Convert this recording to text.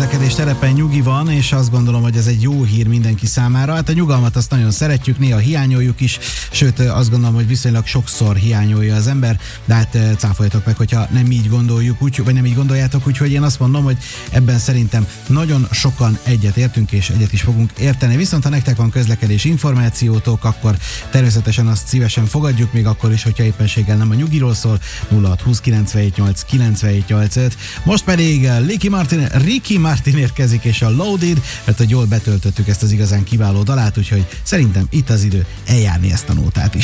közlekedés terepen nyugi van, és azt gondolom, hogy ez egy jó hír mindenki számára. Hát a nyugalmat azt nagyon szeretjük, néha hiányoljuk is, sőt azt gondolom, hogy viszonylag sokszor hiányolja az ember, de hát cáfoljatok meg, hogyha nem így gondoljuk, vagy nem így gondoljátok, úgyhogy én azt mondom, hogy ebben szerintem nagyon sokan egyet értünk, és egyet is fogunk érteni. Viszont ha nektek van közlekedés információtok, akkor természetesen azt szívesen fogadjuk, még akkor is, hogyha éppenséggel nem a nyugiról szól. 0620 978 978. Most pedig Ricky Martin érkezik, és a Loaded, mert hogy jól betöltöttük ezt az igazán kiváló dalát, úgyhogy szerintem itt az idő eljárni ezt a nótát is.